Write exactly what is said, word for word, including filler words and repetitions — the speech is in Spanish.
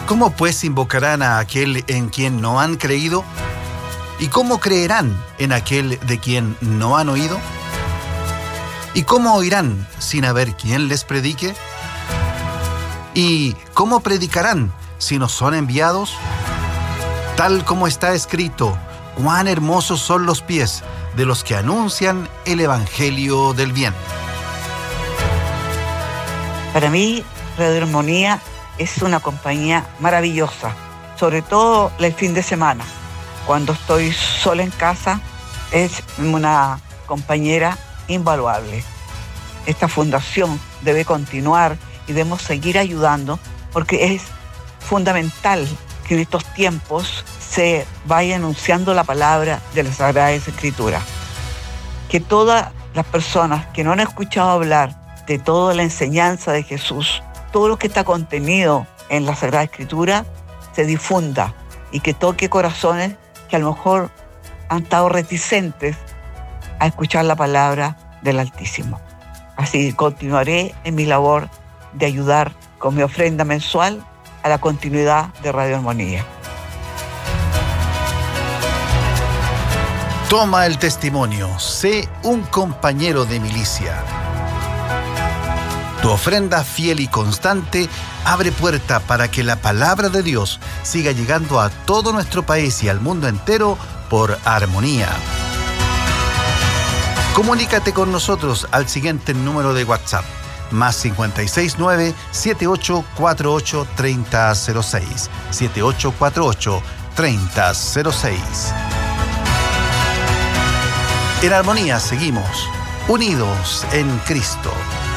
¿Cómo pues invocarán a aquel en quien no han creído? ¿Y cómo creerán en aquel de quien no han oído? ¿Y cómo oirán sin haber quien les predique? ¿Y cómo predicarán si no son enviados? Tal como está escrito, cuán hermosos son los pies de los que anuncian el evangelio del bien. Para mí, Radio Armonía es una compañía maravillosa, sobre todo el fin de semana. Cuando estoy sola en casa, es una compañera invaluable. Esta fundación debe continuar y debemos seguir ayudando porque es fundamental que en estos tiempos se vaya anunciando la palabra de las Sagradas Escrituras. Que todas las personas que no han escuchado hablar de toda la enseñanza de Jesús, todo lo que está contenido en la Sagrada Escritura, se difunda y que toque corazones que a lo mejor han estado reticentes a escuchar la palabra del Altísimo. Así continuaré en mi labor de ayudar con mi ofrenda mensual a la continuidad de Radio Armonía. Toma el testimonio, sé un compañero de milicia. Tu ofrenda fiel y constante abre puerta para que la palabra de Dios siga llegando a todo nuestro país y al mundo entero por Armonía. Comunícate con nosotros al siguiente número de WhatsApp, más cinco seis nueve, siete ocho cuatro ocho, tres cero cero seis, siete ocho cuatro ocho, tres cero cero seis. En Armonía seguimos, unidos en Cristo.